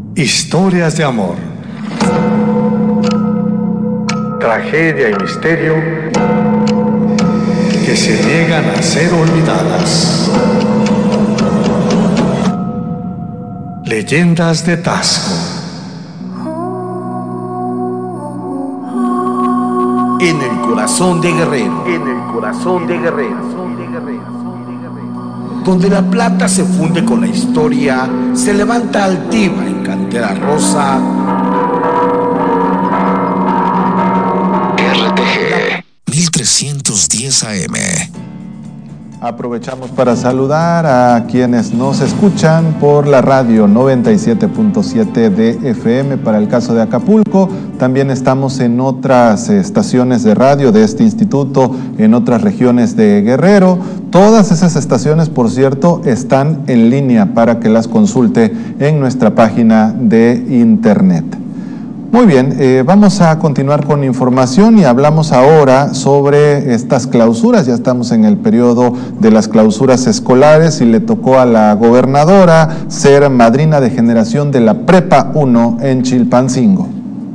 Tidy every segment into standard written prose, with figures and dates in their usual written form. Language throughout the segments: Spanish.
Historias de amor, tragedia y misterio que se niegan a ser olvidadas. Leyendas de Taxco. En el corazón de Guerrero. En el corazón de Guerrero. Donde la plata se funde con la historia, se levanta altiva en cantera rosa. RTG 1310 AM. Aprovechamos para saludar a quienes nos escuchan por la radio 97.7 de FM para el caso de Acapulco. También estamos en otras estaciones de radio de este instituto, en otras regiones de Guerrero. Todas esas estaciones, por cierto, están en línea para que las consulte en nuestra página de internet. Muy bien, vamos a continuar con información y hablamos ahora sobre estas clausuras. Ya estamos en el periodo de las clausuras escolares y le tocó a la gobernadora ser madrina de generación de la Prepa 1 en Chilpancingo.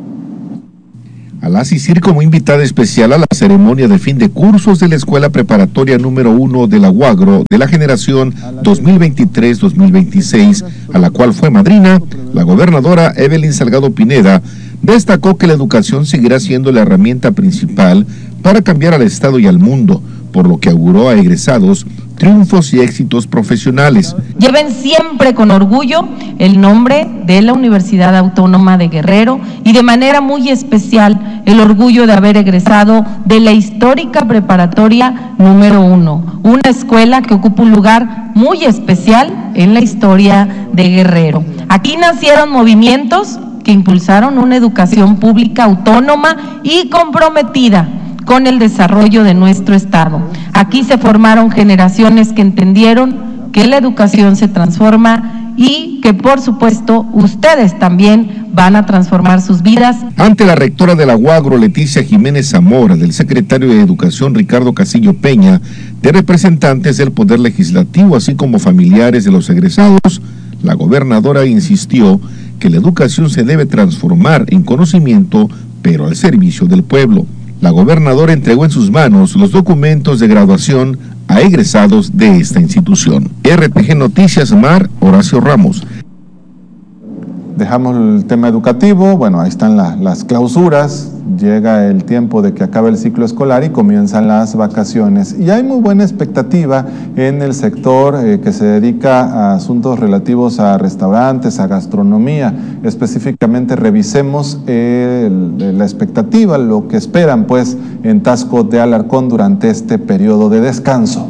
Al asistir como invitada especial a la ceremonia de fin de cursos de la Escuela Preparatoria número 1 de la UAGRO de la generación 2023-2026, a la cual fue madrina, la gobernadora Evelyn Salgado Pineda destacó que la educación seguirá siendo la herramienta principal para cambiar al Estado y al mundo, por lo que auguró a egresados triunfos y éxitos profesionales. Lleven siempre con orgullo el nombre de la Universidad Autónoma de Guerrero y de manera muy especial el orgullo de haber egresado de la histórica preparatoria número 1, una escuela que ocupa un lugar muy especial en la historia de Guerrero. Aquí nacieron movimientos que impulsaron una educación pública autónoma y comprometida con el desarrollo de nuestro Estado. Aquí se formaron generaciones que entendieron que la educación se transforma y que, por supuesto, ustedes también van a transformar sus vidas. Ante la rectora de la UAGRO, Leticia Jiménez Zamora, del secretario de Educación, Ricardo Casillo Peña, de representantes del Poder Legislativo, así como familiares de los egresados, la gobernadora insistió que la educación se debe transformar en conocimiento, pero al servicio del pueblo. La gobernadora entregó en sus manos los documentos de graduación a egresados de esta institución. RTG Noticias, Mar Horacio Ramos. Dejamos el tema educativo, bueno, ahí están las clausuras, llega el tiempo de que acabe el ciclo escolar y comienzan las vacaciones. Y hay muy buena expectativa en el sector que se dedica a asuntos relativos a restaurantes, a gastronomía. Específicamente revisemos la expectativa, lo que esperan pues en Taxco de Alarcón durante este periodo de descanso.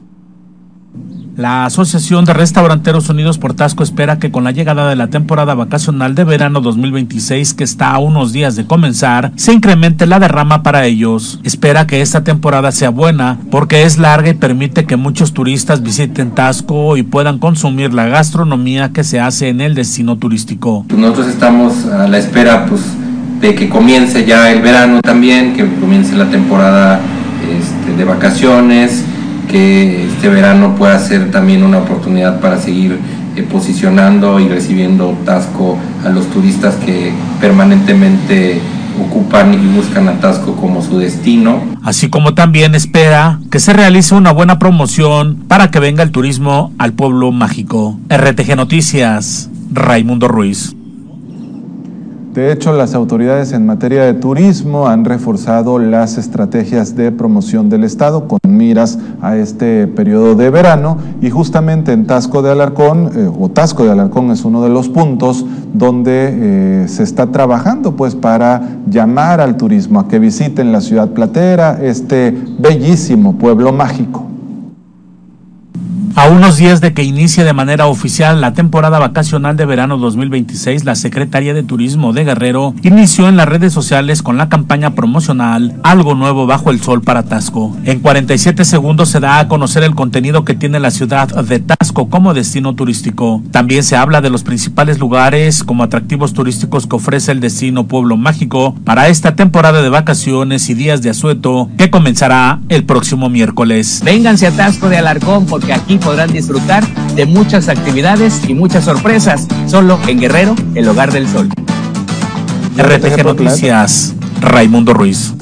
La Asociación de Restauranteros Unidos por Taxco espera que con la llegada de la temporada vacacional de verano 2026, que está a unos días de comenzar, se incremente la derrama para ellos. Espera que esta temporada sea buena porque es larga y permite que muchos turistas visiten Taxco y puedan consumir la gastronomía que se hace en el destino turístico. Nosotros estamos a la espera de que comience ya el verano también, que comience la temporada de vacaciones, que este verano pueda ser también una oportunidad para seguir posicionando y recibiendo Taxco a los turistas que permanentemente ocupan y buscan a Taxco como su destino. Así como también espera que se realice una buena promoción para que venga el turismo al pueblo mágico. RTG Noticias, Raimundo Ruiz. De hecho, las autoridades en materia de turismo han reforzado las estrategias de promoción del Estado con miras a este periodo de verano y justamente en Taxco de Alarcón, Taxco de Alarcón es uno de los puntos donde se está trabajando pues para llamar al turismo a que visiten la ciudad platera, este bellísimo pueblo mágico. A unos días de que inicie de manera oficial la temporada vacacional de verano 2026, la Secretaría de Turismo de Guerrero inició en las redes sociales con la campaña promocional Algo Nuevo Bajo el Sol para Taxco. En 47 segundos se da a conocer el contenido que tiene la ciudad de Taxco como destino turístico. También se habla de los principales lugares como atractivos turísticos que ofrece el destino Pueblo Mágico para esta temporada de vacaciones y días de asueto que comenzará el próximo miércoles. Vénganse a Taxco de Alarcón porque aquí podrán disfrutar de muchas actividades y muchas sorpresas, solo en Guerrero, el Hogar del Sol. RTG Noticias, Raimundo Ruiz.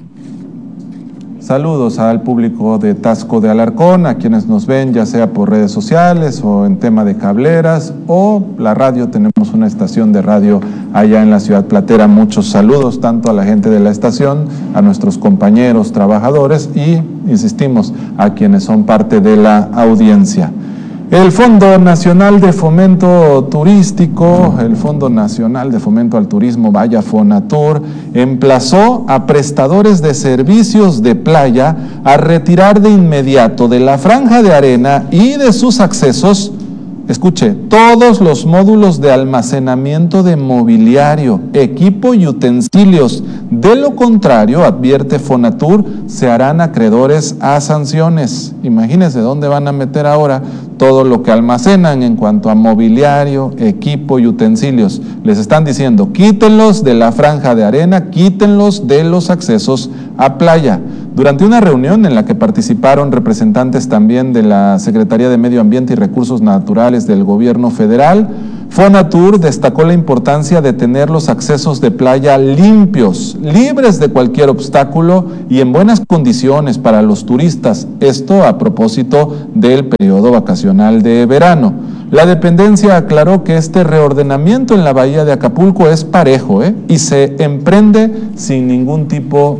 Saludos al público de Taxco de Alarcón, a quienes nos ven ya sea por redes sociales o en tema de cableras o la radio. Tenemos una estación de radio allá en la ciudad platera. Muchos saludos tanto a la gente de la estación, a nuestros compañeros trabajadores y, insistimos, a quienes son parte de la audiencia. El Fondo Nacional de Fomento Turístico, el Fondo Nacional de Fomento al Turismo, vaya Fonatur, emplazó a prestadores de servicios de playa a retirar de inmediato de la franja de arena y de sus accesos, escuche, todos los módulos de almacenamiento de mobiliario, equipo y utensilios. De lo contrario, advierte Fonatur, se harán acreedores a sanciones. Imagínense dónde van a meter ahora todo lo que almacenan en cuanto a mobiliario, equipo y utensilios. Les están diciendo, quítenlos de la franja de arena, quítenlos de los accesos a playa. Durante una reunión en la que participaron representantes también de la Secretaría de Medio Ambiente y Recursos Naturales del Gobierno Federal, Fonatur destacó la importancia de tener los accesos de playa limpios, libres de cualquier obstáculo y en buenas condiciones para los turistas, esto a propósito del periodo vacacional de verano. La dependencia aclaró que este reordenamiento en la bahía de Acapulco es parejo y se emprende sin ningún tipo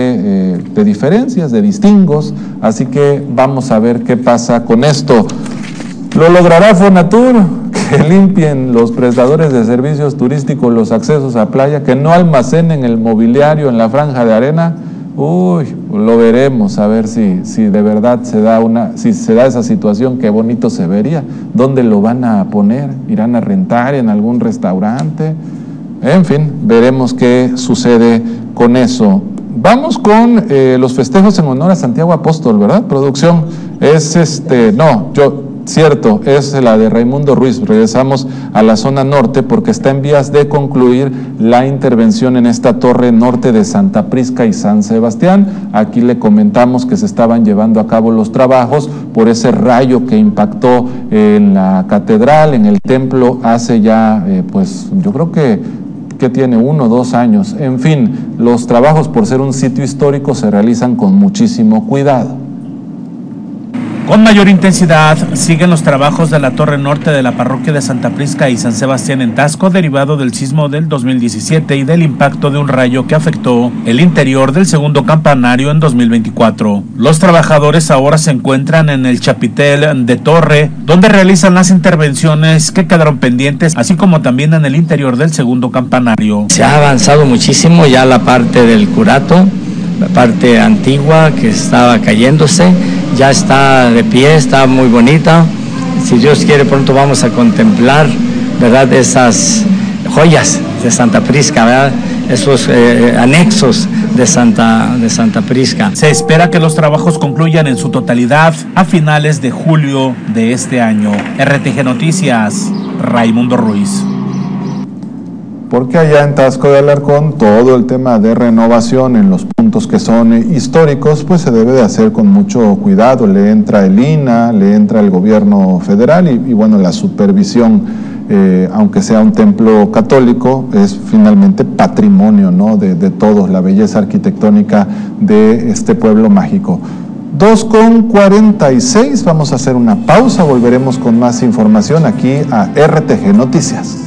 de diferencias, de distingos, así que vamos a ver qué pasa con esto. ¿Lo logrará Fonatur? Que limpien los prestadores de servicios turísticos los accesos a playa, que no almacenen el mobiliario en la franja de arena. Uy, lo veremos, a ver si de verdad se da esa situación, qué bonito se vería. ¿Dónde lo van a poner? ¿Irán a rentar en algún restaurante? En fin, veremos qué sucede con eso. Vamos con los festejos en honor a Santiago Apóstol, ¿verdad? Producción, cierto, es la de Raimundo Ruiz. Regresamos a la zona norte porque está en vías de concluir la intervención en esta torre norte de Santa Prisca y San Sebastián. Aquí le comentamos que se estaban llevando a cabo los trabajos por ese rayo que impactó en la catedral, en el templo, hace ya, yo creo que tiene 1 o 2 años. En fin, los trabajos, por ser un sitio histórico, se realizan con muchísimo cuidado. Con mayor intensidad siguen los trabajos de la torre norte de la parroquia de Santa Prisca y San Sebastián en Taxco, derivado del sismo del 2017 y del impacto de un rayo que afectó el interior del segundo campanario en 2024. Los trabajadores ahora se encuentran en el chapitel de torre, donde realizan las intervenciones que quedaron pendientes, así como también en el interior del segundo campanario. Se ha avanzado muchísimo ya la parte del curato, la parte antigua que estaba cayéndose, ya está de pie, está muy bonita. Si Dios quiere, pronto vamos a contemplar, ¿verdad?, esas joyas de Santa Prisca, ¿verdad?, esos anexos de Santa Prisca. Se espera que los trabajos concluyan en su totalidad a finales de julio de este año. RTG Noticias, Raimundo Ruiz. Porque allá en Taxco de Alarcón todo el tema de renovación en los puntos que son históricos pues se debe de hacer con mucho cuidado. Le entra el INAH, le entra el gobierno federal y bueno, la supervisión, aunque sea un templo católico, es finalmente patrimonio, ¿no?, de todos, la belleza arquitectónica de este pueblo mágico. 2:46, vamos a hacer una pausa, volveremos con más información aquí a RTG Noticias.